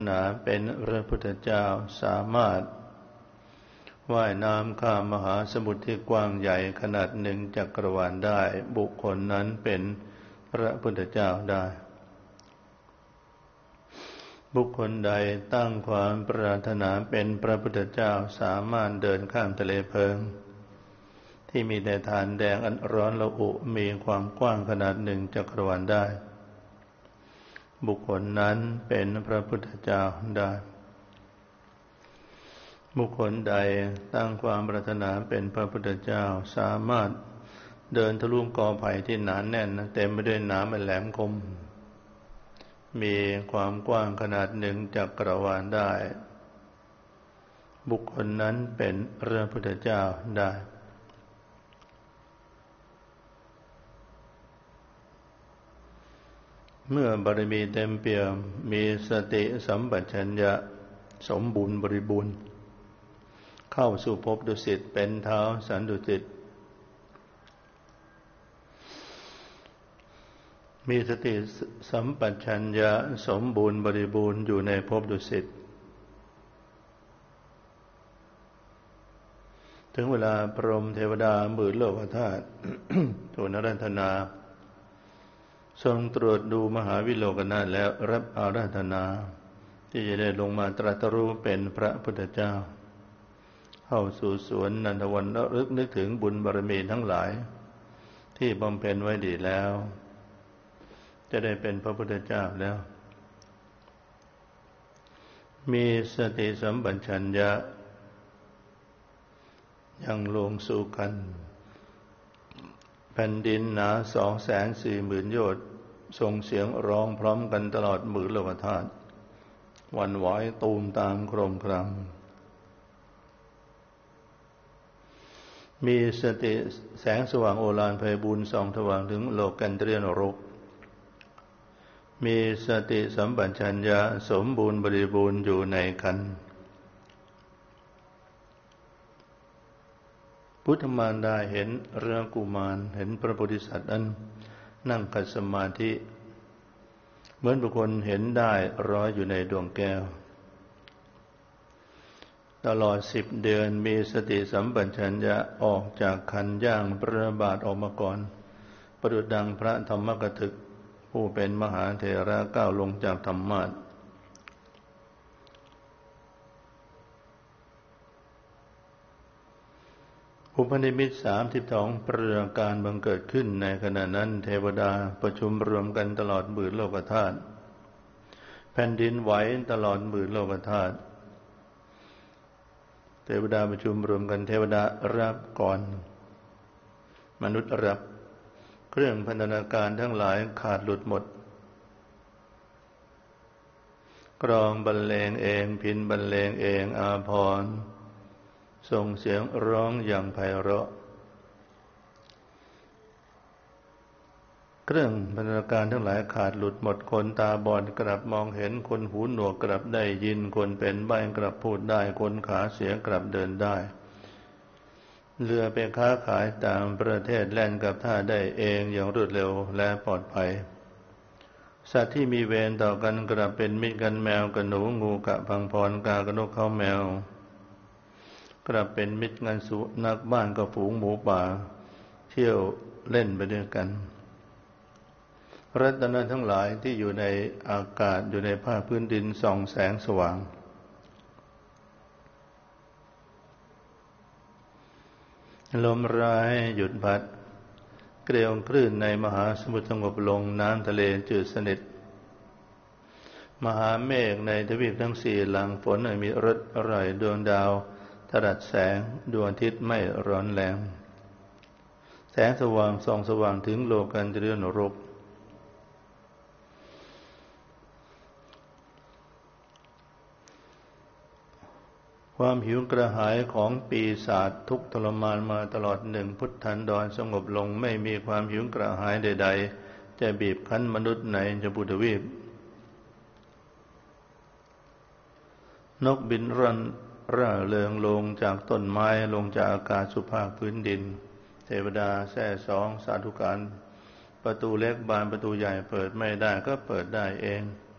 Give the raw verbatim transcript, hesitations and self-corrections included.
นาเป็นพระพุทธเจ้าสามารถว่ายน้ำข้ามมหาสมุทรที่กว้างใหญ่ขนาดหนึ่งจักรวาลได้บุคคลนั้นเป็นพระพุทธเจ้าได้บุคคลใดตั้งความปรารถนาเป็นพระพุทธเจ้าสามารถเดินข้ามทะเลเพลิงที่มีแต่ฐานแดงอันร้อนระอุมีความกว้างขนาดหนึ่งจักรวาลได้บุคคลนั้นเป็นพระพุทธเจ้าได้บุคคลใดตั้งความปรารถนาเป็นพระพุทธเจ้าสามารถเดินทะลุกอไผ่ที่หนาแน่นเต็มไปด้วยหนามแหลมคมมีความกว้างขนาดหนึ่งจักรวาลได้บุคคลนั้นเป็นพระพุทธเจ้าได้เมื่อบารมีเต็มเปี่ยมมีสติสัมปชัญญะสมบูรณ์บริบูรณ์เข้าสู่ภพดุสิตเป็นท้าวสันดุสิตมีสติสัมปชัญญะสมบูรณ์บริบูรณ์อยู่ในภพดุสิตถึงเวลาพรหมเทวดาหมื่นโลกธาตุ ทูลอาราธนาทรงตรวจดูมหาวิโลกนาถแล้วรับอาราธนาที่จะได้ลงมาตรัสรู้เป็นพระพุทธเจ้าเข้าสู่สวนนันทวันระลึกนึกถึงบุญบารมีทั้งหลายที่บำเพ็ญไว้ดีแล้วจะได้เป็นพระพุทธเจ้าแล้วมีสติสัมปชัญญะยังลงสู่กันแผ่นดินหนาสองแสนสี่หมื่นโยชน์ส่งเสียงร้องพร้อมกันตลอดหมื่นโลกธาตุหวั่นไหวตูมตามโครมครามมีสติแสงสว่างโอฬารไพบูลย์ส่องสว่างถึงโลกันตริยนรกมีสติสัมปชัญญะสมบูรณ์บริบูรณ์อยู่ในขันธ์พุทธมารดาเห็นเรือกุมารเห็นพระโพธิสัตว์นั้นนั่งขัดสมาธิเหมือนบุคคลเห็นได้ร้อยอยู่ในดวงแก้วตลอดสิบเดือนมีสติสัมปชัญญะออกจากขันธ์ย่างพระบาทออกมาก่อนประดุจดังพระธรรมกถึกผู้เป็นมหาเถระก้าวลงจากธรรมาสน์อุปนิมิตสามสิบสองประการบังเกิดขึ้นในขณะนั้นเทวดาประชุมรวมกันตลอดหมื่นโลกธาตุแผ่นดินไหวตลอดหมื่นโลกธาตุเทวดาประชุมรวมกันเทวดารับก่อนมนุษย์รับเครื่องพันธนาการทั้งหลายขาดหลุดหมดกรองบรรเลงเองพิณบรรเลงเองอาภรณ์ส่งเสียงร้องอย่างไพเราะเครื่องบรรณาการทั้งหลายขาดหลุดหมดคนตาบอดกลับมองเห็นคนหูหนวกกลับได้ยินคนเป็นใบ้กลับพูดได้คนขาเสียกลับเดินได้เรือไปค้าขายต่างประเทศแล่นกับท่าได้เองอย่างรวดเร็วและปลอดภัยสัตว์ที่มีเวรต่อกันกลับเป็นมิตรกันแมวกับหนูงูกะพังพรกากระนกเขาแมวกลับเป็นมิตรกันสุนัขบ้านกับฝูงหมูป่าเที่ยวเล่นไปด้วยกันรัตนะทั้งหลายที่อยู่ในอากาศอยู่ในภาคพื้นดินส่องแสงสว่างลมร้ายหยุดพัดเกลียวคลื่นในมหาสมุทรสงบลงน้ำทะเลจืดสนิทมหาเมฆในทวีปทั้งสี่หลังฝนมีรสอร่อยดวงดาวถรัสแสงดวงอาทิตย์ไม่ร้อนแรงแสงสว่างส่องสว่างถึงโลกันตริยนรกความหิวกระหายของปีศาจทุกข์ทรมานมาตลอดหนึ่งพุทธันดรสงบลงไม่มีความหิวกระหายใดๆจะบีบคั้นมนุษย์ในจตุทวีปนกบินรันร่าเริงลงจากต้นไม้ลงจากอากาศสู่ภาคพื้นดินเทวดาแส่สองสาธุการประตูเล็กบานประตูใหญ่เปิดไม่ได้ก็เปิดได้เอง